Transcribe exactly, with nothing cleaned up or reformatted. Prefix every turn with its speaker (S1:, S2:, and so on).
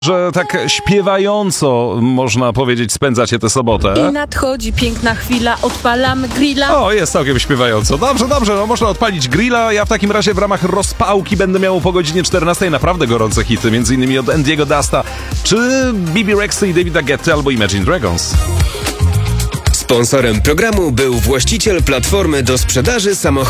S1: Że tak śpiewająco, można powiedzieć, spędzacie tę sobotę.
S2: I nadchodzi piękna chwila, odpalamy grilla.
S1: O, jest całkiem śpiewająco. Dobrze, dobrze, no można odpalić grilla. Ja w takim razie w ramach rozpałki będę miał po godzinie czternastej naprawdę gorące hity, między innymi od Andiego Dusta, czy B B Rexha i Davida Guetty albo Imagine Dragons.
S3: Sponsorem programu był właściciel platformy do sprzedaży samochodów.